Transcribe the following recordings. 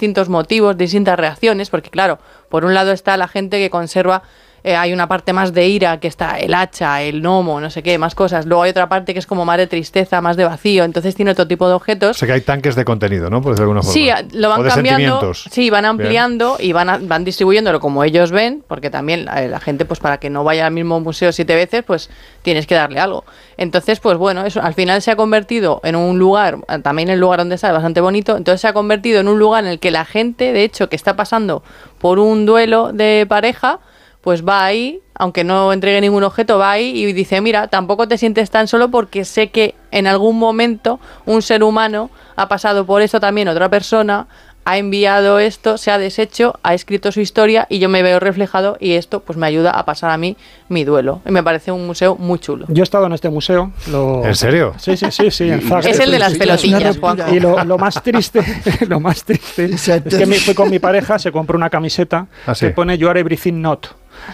distintos motivos, distintas reacciones, porque claro, por un lado está la gente que conserva, hay una parte más de ira, que está el hacha, el gnomo, no sé qué, más cosas. Luego hay otra parte que es como más de tristeza, más de vacío, entonces tiene otro tipo de objetos. O sea que hay tanques de contenido, ¿no? Por decirlo de alguna forma. Sí, lo van cambiando, sí, van ampliando. Bien. Y van distribuyéndolo como ellos ven, porque también la gente, pues para que no vaya al mismo museo 7 veces, pues tienes que darle algo. Entonces, pues bueno, eso al final se ha convertido en un lugar, también el lugar donde está es bastante bonito, entonces se ha convertido en un lugar en el que la gente, de hecho, que está pasando por un duelo de pareja, pues va ahí, aunque no entregue ningún objeto, va ahí y dice, mira, tampoco te sientes tan solo porque sé que en algún momento un ser humano ha pasado por esto también, otra persona ha enviado esto, se ha deshecho, ha escrito su historia y yo me veo reflejado y esto pues me ayuda a pasar a mí mi duelo. Y me parece un museo muy chulo. Yo he estado en este museo. ¿En serio? Sí, en Zagreb. Es el de las pelotillas, Juanjo. Y lo más triste es que fui con mi pareja, se compró una camiseta que pone You are everything not.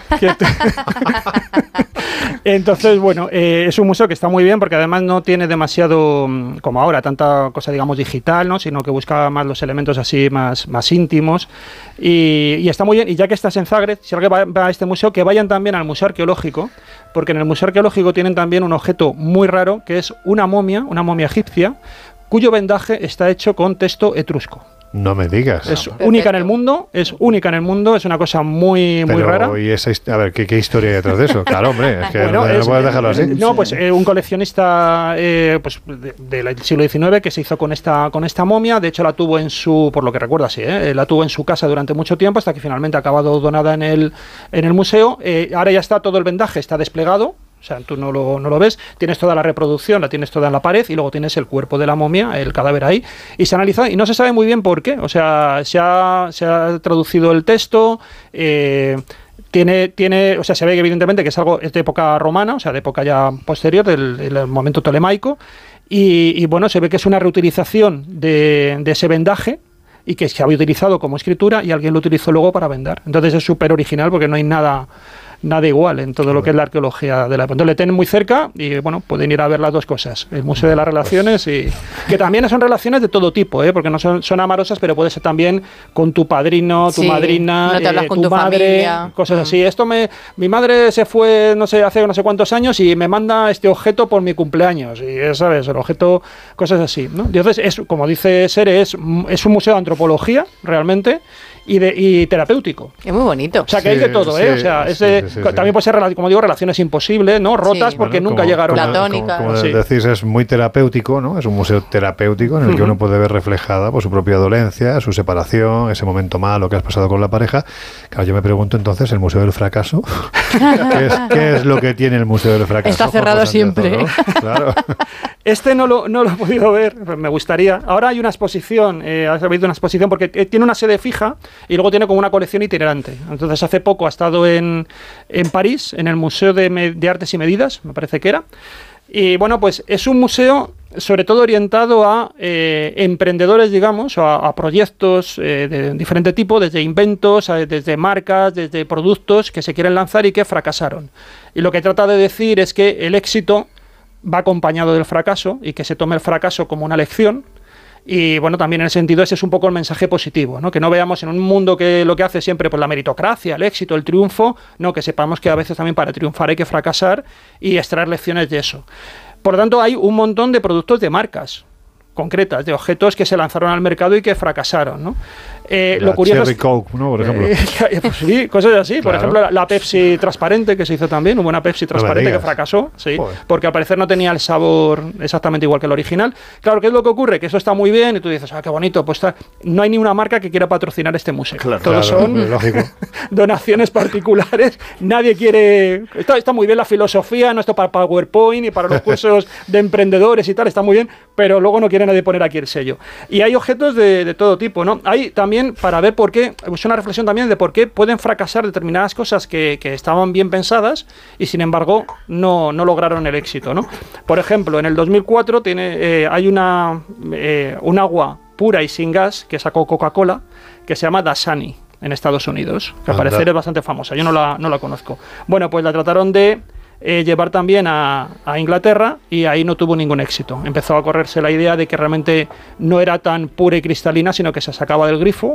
Entonces, bueno, es un museo que está muy bien porque además no tiene demasiado, como ahora, tanta cosa, digamos, digital, ¿no? Sino que busca más los elementos así más íntimos y está muy bien. Y ya que estás en Zagreb, si alguien va a este museo, que vayan también al Museo Arqueológico, porque en el Museo Arqueológico tienen también un objeto muy raro, que es una momia egipcia, cuyo vendaje está hecho con testo etrusco. No me digas. Es única en el mundo, es una cosa muy rara. Y esa, a ver, ¿qué historia hay detrás de eso? Claro, hombre, es que bueno, no puedes dejarlo así. No, pues un coleccionista pues del siglo XIX que se hizo con esta momia, de hecho la tuvo por lo que recuerdo así, la tuvo en su casa durante mucho tiempo hasta que finalmente ha acabado donada en el museo. Ahora ya está todo el vendaje, está desplegado. O sea, tú no lo ves, tienes toda la reproducción, la tienes toda en la pared y luego tienes el cuerpo de la momia, el cadáver ahí, y se analiza y no se sabe muy bien por qué. O sea, se ha traducido el texto, o sea, se ve que evidentemente que es de época romana, o sea, de época ya posterior, del momento tolemaico, y bueno, se ve que es una reutilización de ese vendaje, y que se había utilizado como escritura y alguien lo utilizó luego para vendar. Entonces es súper original porque no hay nada igual en todo lo que es la arqueología de la época. Entonces le tienen muy cerca y bueno, pueden ir a ver las dos cosas, el Museo de las Relaciones y que también son relaciones de todo tipo, porque no son amorosas, pero puede ser también con tu padrino, tu madrina, no te hablas con tu madre, familia. Cosas así. Mi madre se fue, no sé, hace no sé cuántos años y me manda este objeto por mi cumpleaños y sabes, el objeto, cosas así, ¿no? Entonces como dice Sere, es un museo de antropología realmente y terapéutico. Es muy bonito. O sea, que hay de todo, o sea, también puede ser, como digo, relaciones imposibles, ¿no? Rotas porque nunca llegaron platónicas. Como decís, es muy terapéutico, ¿no? Es un museo terapéutico en el que uno puede ver reflejada su propia dolencia, su separación, ese momento malo que has pasado con la pareja. Claro, yo me pregunto entonces, ¿el Museo del Fracaso? ¿Qué es lo que tiene el Museo del Fracaso? Está cerrado siempre. ¿no? Claro. Este no lo he podido ver, me gustaría. Ahora hay una exposición, ha habido una exposición porque tiene una sede fija y luego tiene como una colección itinerante. Entonces hace poco ha estado en París, en el Museo de Artes y Medidas, me parece que era. Y bueno, pues es un museo sobre todo orientado a emprendedores, digamos, o a proyectos de diferente tipo, desde inventos, desde marcas, desde productos que se quieren lanzar y que fracasaron. Y lo que trata de decir es que el éxito va acompañado del fracaso y que se tome el fracaso como una lección. Y bueno, también en el sentido ese es un poco el mensaje positivo, ¿no? Que no veamos en un mundo que lo que hace siempre pues la meritocracia, el éxito, el triunfo, no, que sepamos que a veces también para triunfar hay que fracasar y extraer lecciones de eso. Por lo tanto, hay un montón de productos de marcas concretas, de objetos que se lanzaron al mercado y que fracasaron, ¿no? Lo curioso Cherry Coke, ¿no? Por ejemplo. Pues sí, cosas así. Claro. Por ejemplo, la Pepsi transparente que se hizo también, hubo una Pepsi transparente que fracasó, sí, porque al parecer no tenía el sabor exactamente igual que el original. Claro, ¿qué es lo que ocurre? Que eso está muy bien y tú dices, qué bonito, pues no hay ni una marca que quiera patrocinar este museo. Claro, todos son donaciones particulares, nadie quiere... Está muy bien la filosofía, no esto para PowerPoint y para los cursos de emprendedores y tal, está muy bien, pero luego no quiere nadie poner aquí el sello. Y hay objetos de todo tipo, ¿no? Hay también para ver por qué, es una reflexión también de por qué pueden fracasar determinadas cosas que estaban bien pensadas y sin embargo no lograron el éxito, ¿no? Por ejemplo, en el 2004 hay un agua pura y sin gas que sacó Coca-Cola que se llama Dasani en Estados Unidos, que al parecer es bastante famosa, yo no la conozco. Bueno, pues la trataron de llevar también a Inglaterra y ahí no tuvo ningún éxito. Empezó a correrse la idea de que realmente no era tan pura y cristalina, sino que se sacaba del grifo